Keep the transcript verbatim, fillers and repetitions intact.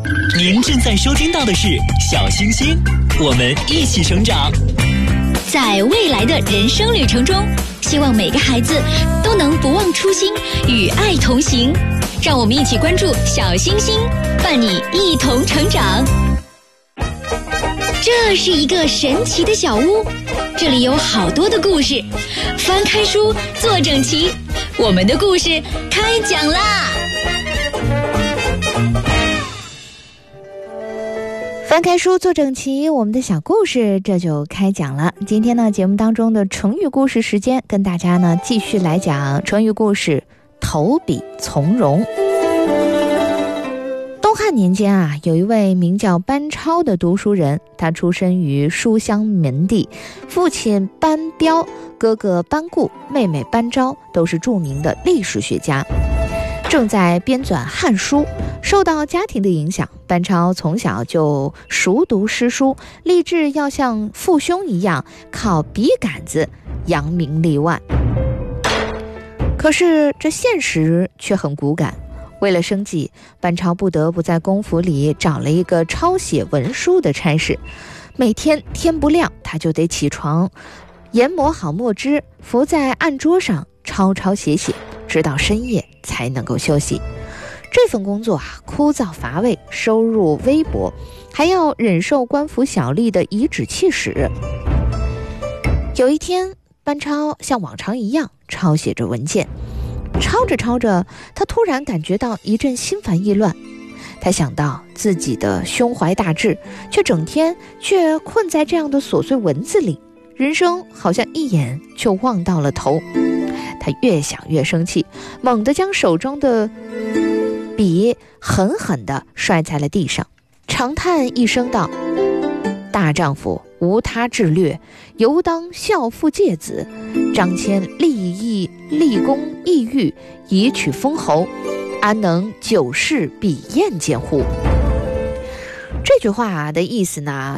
您正在收听到的是小星星，我们一起成长。 在未来的人生旅程中，希望每个孩子都能不忘初心，与爱同行。让我们一起关注小星星，伴你一同成长。这是一个神奇的小屋，这里有好多的故事。翻开书，坐整齐，我们的故事开讲啦！ 翻开书，坐整齐，我们的小故事这就开讲了。今天呢，节目当中的成语故事时间，跟大家呢继续来讲成语故事投笔从戎。东汉年间啊，有一位名叫班超的读书人，他出身于书香门第，父亲班彪、哥哥班固、妹妹班昭都是著名的历史学家，正在编纂《汉书》。受到家庭的影响，班超从小就熟读诗书，立志要像父兄一样靠笔杆子扬名立万。可是这现实却很骨感，为了生计，班超不得不在公府里找了一个抄写文书的差事。每天天不亮，他就得起床，研磨好墨汁，伏在案桌上抄抄写写，直到深夜才能够休息。这份工作啊，枯燥乏味，收入微薄，还要忍受官府小吏的颐指气使。有一天，班超像往常一样抄写着文件，抄着抄着，他突然感觉到一阵心烦意乱。他想到自己的胸怀大志，却整天却困在这样的琐碎文字里，人生好像一眼就望到了头。他越想越生气，猛地将手中的笔狠狠地摔在了地上，长叹一声道：大丈夫无他志略，犹当孝父戒子，张骞立意立功抑郁，以取封侯，安能久视笔砚间乎？这句话的意思呢，